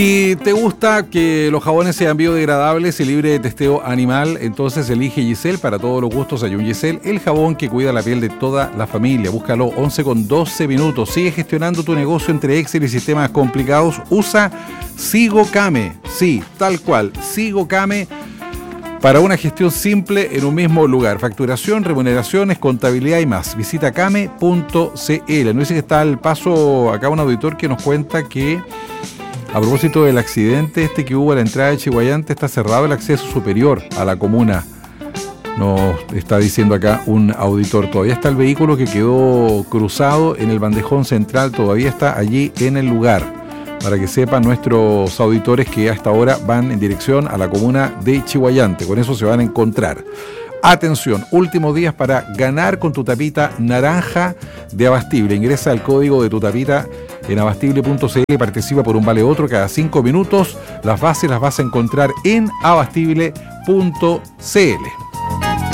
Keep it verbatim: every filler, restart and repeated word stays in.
Si te gusta que los jabones sean biodegradables y libre de testeo animal, entonces elige Giselle. Para todos los gustos hay un Giselle, el jabón que cuida la piel de toda la familia. Búscalo, once con doce minutos. Sigue gestionando tu negocio entre Excel y sistemas complicados. Usa SigoCame. Sí, tal cual, SigoCame. Para una gestión simple en un mismo lugar. Facturación, remuneraciones, contabilidad y más. Visita came punto c l. Nos dice que está al paso acá un auditor que nos cuenta que a propósito del accidente este que hubo a la entrada de Chiguayante, está cerrado el acceso superior a la comuna. Nos está diciendo acá un auditor. Todavía está el vehículo que quedó cruzado en el bandejón central. Todavía está allí en el lugar. Para que sepan nuestros auditores que hasta ahora van en dirección a la comuna de Chiguayante. Con eso se van a encontrar. Atención, últimos días para ganar con tu tapita naranja de Abastible. Ingresa el código de tu tapita en abastible punto c l y participa por un vale otro cada cinco minutos. Las bases las vas a encontrar en abastible punto c l.